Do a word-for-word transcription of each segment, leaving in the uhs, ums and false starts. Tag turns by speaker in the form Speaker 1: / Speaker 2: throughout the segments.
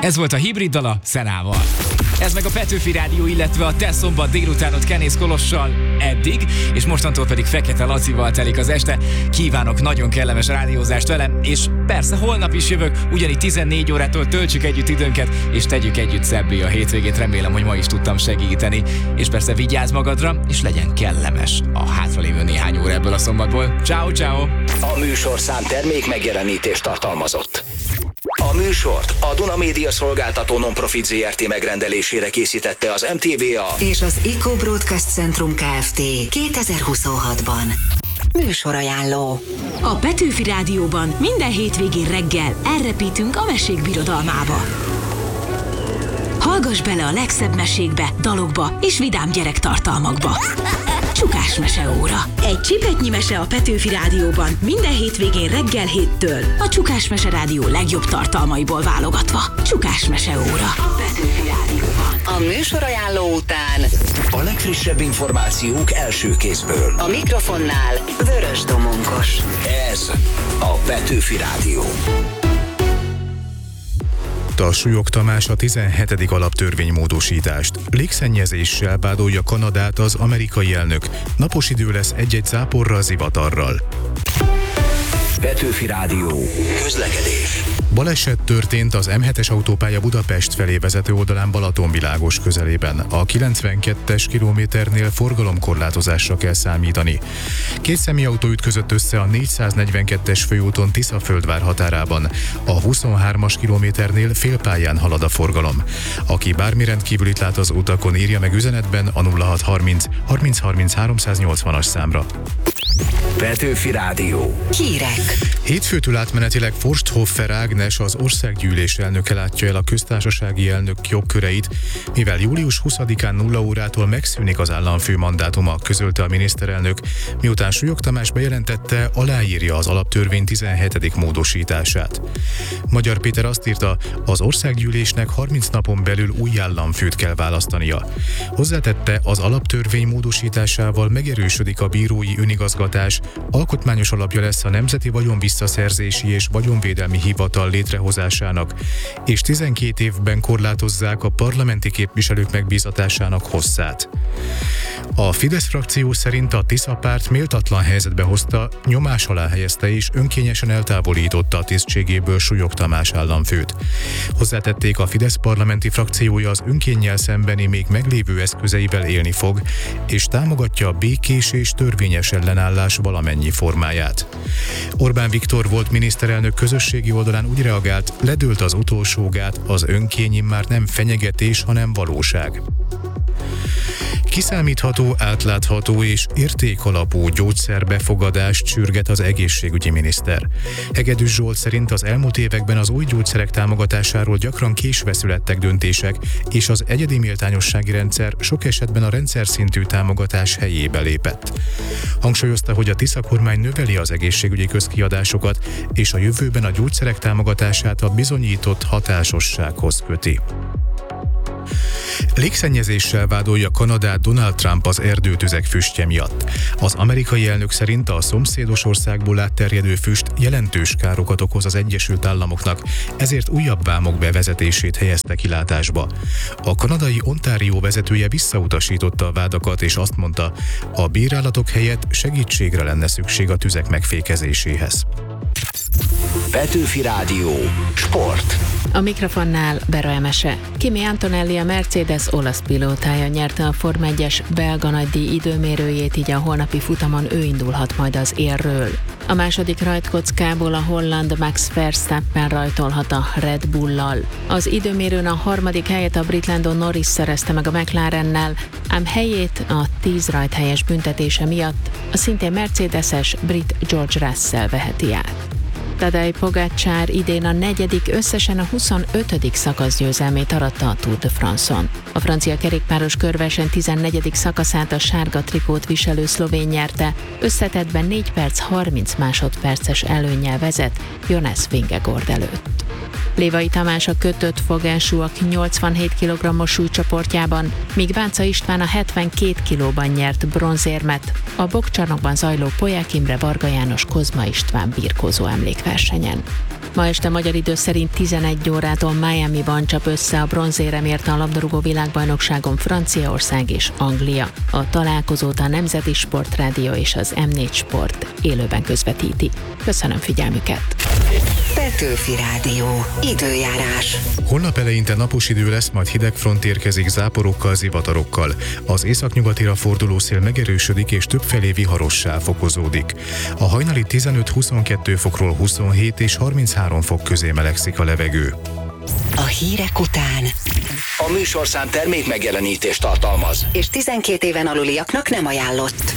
Speaker 1: Ez volt a Hibrid dala Szenával. Ez meg a Petőfi Rádió, illetve a te szombat délutánod Kenész Kolossal eddig, és mostantól pedig Fekete Lacival telik az este. Kívánok nagyon kellemes rádiózást velem, és persze holnap is jövök, ugyanígy tizennégy órától töltsük együtt időnket, és tegyük együtt szebbé a hétvégét. Remélem, hogy ma is tudtam segíteni. És persze vigyázz magadra, és legyen kellemes a hátralévő néhány óra ebből a szombatból. Ciao, ciao.
Speaker 2: A műsorszám termék megjelenítést tartalmazott. A műsort a Duna Média Szolgáltató Non-Profit zé er té megrendelésére készítette az em té vé á
Speaker 3: és az Eco Broadcast Centrum Kft. kétezer-huszonhatban. Műsorajánló.
Speaker 4: A Petőfi Rádióban minden hétvégén reggel elrepítünk a mesék birodalmába. Hallgass bele a legszebb mesékbe, dalokba és vidám gyerektartalmakba. Csukás meseóra. Egy csipetnyi mese a Petőfi Rádióban minden hétvégén reggel héttől. A Csukás Mese Rádió legjobb tartalmaiból válogatva. Csukás meseóra. A Petőfi Rádióban.
Speaker 3: A műsorajánló után
Speaker 2: a legfrissebb információk első kézből.
Speaker 3: a mikrofonnál Vörös Domonkos.
Speaker 2: Ez a Petőfi Rádió.
Speaker 5: Súlyog Tamás a tizenhetedik alaptörvénymódosítást. Légszennyezéssel vádolja Kanadát az amerikai elnök. Napos idő lesz egy-egy záporral, zivatarral.
Speaker 2: Petőfi Rádió. Közlekedés.
Speaker 5: Baleset történt az em hetes autópálya Budapest felé vezető oldalán Balatonvilágos közelében. A kilencvenkettes kilométernél forgalomkorlátozásra kell számítani. Két személyautó ütközött össze a négyszáznegyvenkettes főúton Tiszaföldvár határában. A huszonhármas kilométernél félpályán halad a forgalom. Aki bármi rendkívülit lát az utakon, írja meg üzenetben a nulla hat harminc harminc harminc háromszáznyolcvanas számra.
Speaker 2: Petőfi Rádió.
Speaker 3: Hírek.
Speaker 5: Hétfőtől átmenetileg Forsthoffer Ágnes, az országgyűlés elnöke látja el a köztársasági elnök jogköreit, mivel július huszadikán nulla órától megszűnik az államfő mandátuma, közölte a miniszterelnök, miután Súlyog Tamás bejelentette, aláírja az alaptörvény tizenhetedik módosítását. Magyar Péter azt írta, az országgyűlésnek harminc napon belül új államfőt kell választania. Hozzátette, az alaptörvény módosításával megerősödik a bírói önigazgatás, alkotmányos alapja lesz a Nemzeti Vagyonvisszaszerzési és Vagyonvédelmi Hivatal létrehozásának, és tizenkét évben korlátozzák a parlamenti képviselők megbízatásának hosszát. A Fidesz frakció szerint a Tisza párt méltatlan helyzetbe hozta, nyomás alá helyezte és önkényesen eltávolította a tisztségéből Súlyog Tamás államfőt. Hozzátették, a Fidesz parlamenti frakciója az önkénnyel szembeni még meglévő eszközeivel élni fog, és támogatja a békés és törvényes ellenállás valamennyi formáját. Orbán Viktor volt miniszterelnök közösségi oldalán úgy reagált, ledőlt az utolsó gát, az önkény immár nem fenyegetés, hanem valóság. Kiszámítható, átlátható és értékalapú gyógyszerbefogadást sürget az egészségügyi miniszter. Hegedűs Zsolt szerint az elmúlt években az új gyógyszerek támogatásáról gyakran késve születtek döntések, és az egyedi méltányossági rendszer sok esetben a rendszer szintű támogatás helyébe lépett. Hangsúlyozta, hogy a Tisza kormány növeli az egészségügyi közkiadásokat, és a jövőben a gyógyszerek támogatását a bizonyított hatásossághoz köti. Légszennyezéssel vádolja Kanadát Donald Trump az erdőtüzek füstje miatt. Az amerikai elnök szerint a szomszédos országból átterjedő füst jelentős károkat okoz az Egyesült Államoknak, ezért újabb vámok bevezetését helyezte kilátásba. A kanadai Ontario vezetője visszautasította a vádakat, és azt mondta, a bírálatok helyett segítségre lenne szükség a tüzek megfékezéséhez.
Speaker 2: Petőfi Rádió. Sport.
Speaker 6: A mikrofonnál Bera Emese. Kimi Antonelli, a Mercedes olasz pilótája nyerte a Forma egyes belga nagydíj időmérőjét, így a holnapi futamon ő indulhat majd az élről. A második rajtkockából a holland Max Verstappen rajtolhat a Red Bull-lal. Az időmérőn a harmadik helyet a brit Lando Norris szerezte meg a McLarennel, ám helyét a tíz rajthelyes büntetése miatt a szintén mercedeses brit George Russell veheti át. Tadej Pogačar idén a negyedik, összesen a huszonötödik szakaszgyőzelmét aratta a Tour de France-on. A francia kerékpáros körverseny tizennegyedik szakaszát a sárga trikót viselő szlovén nyerte, összetettben négy perc harminc másodperces előnnyel vezet Jonas Vingegaard előtt. Lévai Tamás a kötött fogásúak nyolcvanhét kilogrammos súlycsoportjában, míg Bánca István a hetvenkét kilóban nyert bronzérmet a boxcsarnokban zajló Polyák Imre Varga János Kozma István birkózó emlékversenyen. Ma este magyar idő szerint tizenegy órától Miamiban csap össze a bronzéremért a labdarúgó világbajnokságon Franciaország és Anglia. A találkozót a Nemzeti Sportrádió és az em négy Sport élőben közvetíti. Köszönöm figyelmüket!
Speaker 3: Petőfi Rádió. Időjárás.
Speaker 5: Holnap eleinte napos idő lesz, majd hideg front érkezik záporokkal, zivatarokkal. Az északnyugatira forduló szél megerősödik és többfelé viharossá fokozódik. A hajnali tizenöt-huszonkettő fokról huszonhét és harminchárom fok közé melegszik a levegő.
Speaker 3: A hírek után.
Speaker 2: A műsorszám termék megjelenítést tartalmaz.
Speaker 3: És tizenkét éven aluliaknak nem ajánlott.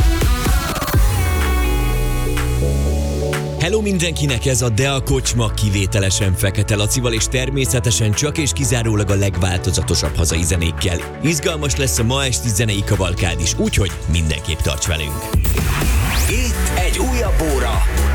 Speaker 7: Hello mindenkinek, ez a De a Kocsma kivételesen Fekete Lacival, és természetesen csak és kizárólag a legváltozatosabb hazai zenékkel. Izgalmas lesz a ma esti zenei kavalkád is, úgyhogy mindenképp tarts velünk!
Speaker 2: Itt egy újabb óra